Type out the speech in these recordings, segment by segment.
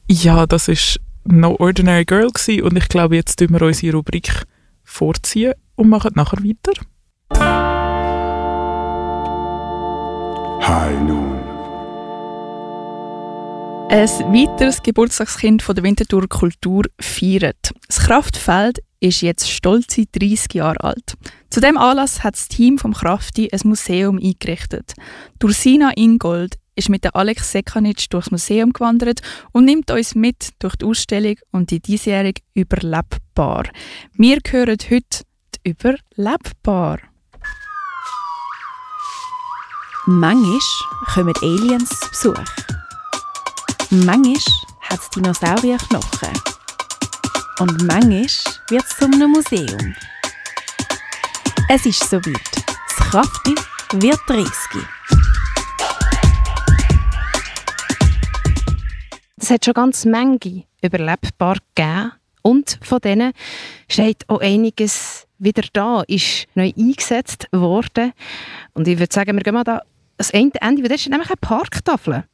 Ja, das war «No Ordinary Girl» und ich glaube, jetzt tun wir unsere Rubrik vorziehen und machen nachher weiter. High Noon. Ein weiteres Geburtstagskind von der Winterthur Kultur feiert. Das Kraftfeld ist jetzt stolze 30 Jahre alt. Zu diesem Anlass hat das Team vom Krafti ein Museum eingerichtet. Dursina Ingold ist mit der Alex Sekanic durchs Museum gewandert und nimmt uns mit durch die Ausstellung und die diesjährige «Überlebbar». Wir hören heute die «Überlebbar». Manchmal kommen Aliens zu Besuch. Manchmal hat es Dinosaurierknochen. Und manchmal wird es zu einem Museum. Es ist soweit. Das Krafti wird 30. Es hat schon ganz Menge überlebbar gegeben. Und von denen steht auch einiges wieder da, ist neu eingesetzt worden. Und ich würde sagen, wir gehen mal da das Ende, weil das ist nämlich eine Parktafel.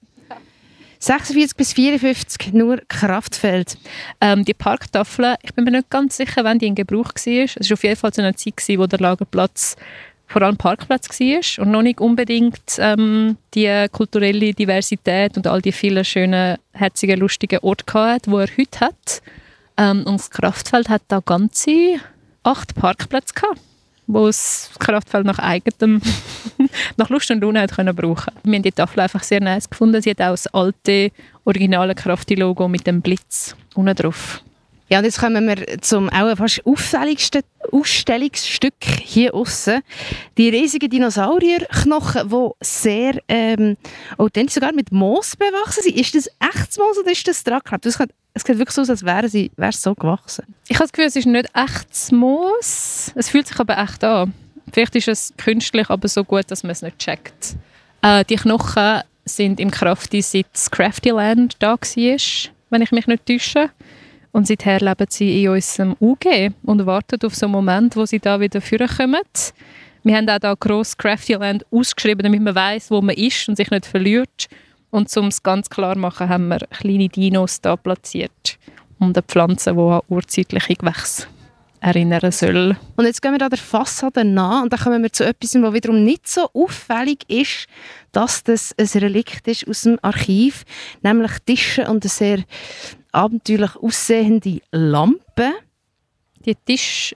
46 bis 54, nur Kraftfeld. Die Parktafel, ich bin mir nicht ganz sicher, wann die in Gebrauch war. Es war auf jeden Fall zu einer Zeit, wo der Lagerplatz vor allem Parkplatz war und noch nicht unbedingt die kulturelle Diversität und all die vielen schönen, herzigen, lustigen Orte hatte, die er heute hat. Und das Kraftfeld hat da ganze 8 Parkplätze gehabt, wo das Kraftfeld nach eigenem, nach Lust und Laune brauchen konnte. Wir haben die Tafel einfach sehr nice gefunden. Sie hat auch das alte, originale Krafti-Logo mit dem Blitz unten drauf. Ja, und jetzt kommen wir zum auch fast auffälligsten Ausstellungsstück hier aussen. Die riesigen Dinosaurierknochen, die sehr authentisch sogar mit Moos bewachsen sind. Ist das echtes Moos oder ist das dran geklebt? Es sieht wirklich so aus, als wäre es so gewachsen. Ich habe das Gefühl, es ist nicht echtes Moos. Es fühlt sich aber echt an. Vielleicht ist es künstlich, aber so gut, dass man es nicht checkt. Die Knochen sind im Krafti, seit das Craftyland da war, wenn ich mich nicht täusche. Und seither leben sie in unserem UG und warten auf so einen Moment, wo sie da wieder vorkommen. Wir haben auch da gross Craftyland ausgeschrieben, damit man weiss, wo man ist und sich nicht verliert. Und um es ganz klar zu machen, haben wir kleine Dinos da platziert und eine Pflanze, die an urzeitliche Gewächse erinnern soll. Und jetzt gehen wir da der Fassade nach und dann kommen wir zu etwas, was wiederum nicht so auffällig ist, dass das ein Relikt ist aus dem Archiv, nämlich Tische und eine sehr abenteuerlich aussehende Lampe. Die Tische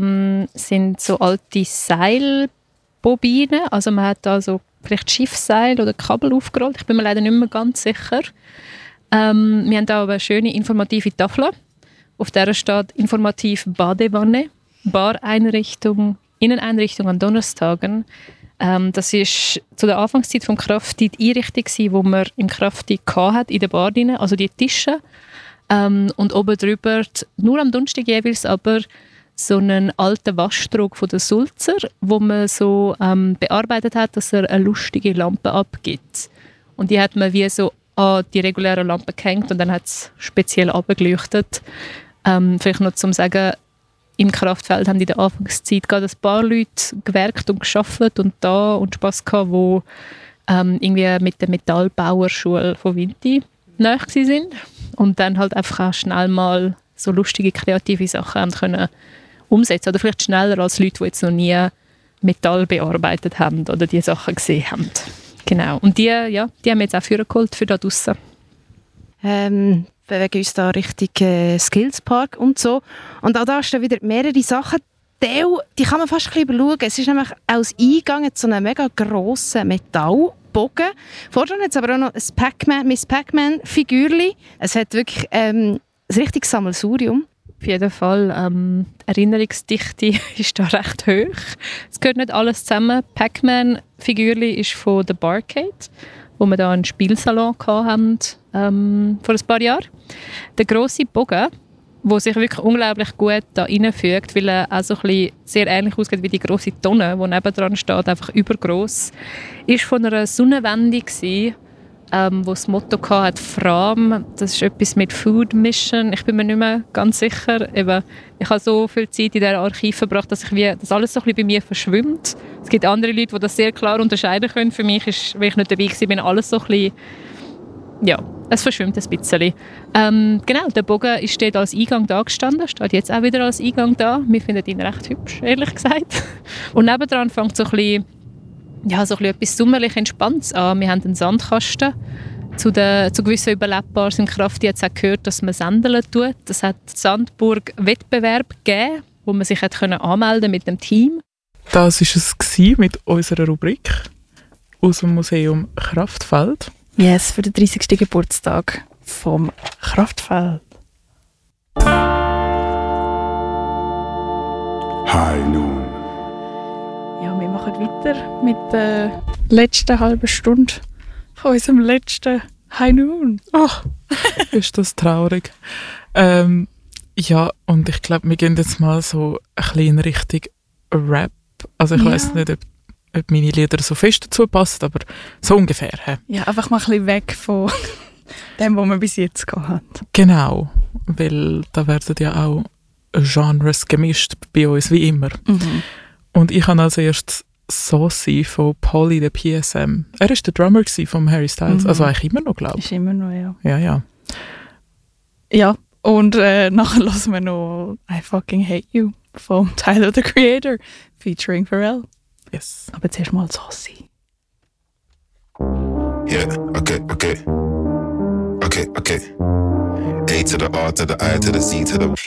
sind so alte Seilbobinen, also man hat da so vielleicht Schiffsseil oder Kabel aufgerollt, ich bin mir leider nicht mehr ganz sicher. Wir haben da aber eine schöne informative Tafel. Auf der steht informativ Badewanne, Bareinrichtung, Inneneinrichtung an Donnerstagen. Das war zu der Anfangszeit des Krafti die Einrichtung, die man im Krafti hatte, in der Bar drin, also die Tische. Und oben drüber, nur am Donnerstag jeweils, aber so einen alten Waschtrog von der Sulzer, wo man so bearbeitet hat, dass er eine lustige Lampe abgibt. Und die hat man wie so an die reguläre Lampe gehängt und dann hat es speziell abgeleuchtet. Vielleicht noch zum Sagen, im Kraftfeld haben in der Anfangszeit gerade ein paar Leute gewerkt und gearbeitet und da und Spass gehabt, die irgendwie mit der Metallbauerschule von Vinti nahe waren. Und dann halt einfach auch schnell mal so lustige, kreative Sachen haben können umsetzen. Oder vielleicht schneller als Leute, die jetzt noch nie Metall bearbeitet haben oder diese Sachen gesehen haben. Genau. Und die haben wir jetzt auch vorgeholt für da draussen. Bewegen uns da Richtung Skillspark und so. Und auch da stehen wieder mehrere Sachen. Die kann man fast ein bisschen überschauen. Es ist nämlich als Eingang zu einem mega grossen Metallbogen. Vorne hat es aber auch noch ein Miss Pac-Man-Figürchen. Es hat wirklich ein richtiges Sammelsurium. Auf jeden Fall. Die Erinnerungsdichte ist da recht hoch. Es gehört nicht alles zusammen. Pac-Man-Figürchen ist von The Barcade, wo wir da einen Spielsalon hatten, vor ein paar Jahren. Der grosse Bogen, der sich wirklich unglaublich gut da reinfügt, weil er auch so ein bisschen sehr ähnlich aussieht wie die grosse Tonne, die nebendran steht, einfach übergross, ist von einer Sonnenwende gewesen, wo das Motto hatte, Fram, das ist etwas mit Food Mission. Ich bin mir nicht mehr ganz sicher. Eben, ich habe so viel Zeit in diesem Archiv verbracht, dass das alles so ein bisschen bei mir verschwimmt. Es gibt andere Leute, die das sehr klar unterscheiden können. Für mich ist, weil ich nicht dabei war, alles so ein bisschen, ja, Es verschwimmt ein bisschen. Genau, der Bogen steht als Eingang da gestanden, steht jetzt auch wieder als Eingang da. Wir finden ihn recht hübsch, ehrlich gesagt. Und nebendran fängt so ein bisschen, ja, so ein bisschen etwas sommerlich Entspanntes an. Wir haben einen Sandkasten. Zu gewissen Überlebbaren im Krafti hat es auch gehört, dass man Sandeln tut. Es hat Sandburg-Wettbewerb gegeben, wo man sich anmelden mit dem Team. Das war es mit unserer Rubrik aus dem Museum Kraftfeld. Yes, für den 30. Geburtstag vom Kraftfeld. High Noon. Ja, wir machen weiter mit der letzten halben Stunde von unserem letzten High Noon. Ach, ist das traurig. Ja, und ich glaube, wir gehen jetzt mal so ein bisschen in Richtung Rap. Also ich weiss nicht, ob meine Lieder so fest dazu passen, aber so ungefähr. He? Ja, einfach mal ein bisschen weg von dem, was man bis jetzt gehabt hat. Genau, weil da werden ja auch Genres gemischt bei uns, wie immer. Mhm. Und ich habe als erstes Saucy von Polly the PSM. Er war der Drummer von Harry Styles, also eigentlich immer noch, glaube ich. Ist immer noch, ja. Ja. Ja, und nachher hören wir noch I Fucking Hate You von Tyler, the Creator, featuring Pharrell. Yes. Aber zuerst mal Saucy. Yeah, okay. A to the R to the I to the C to the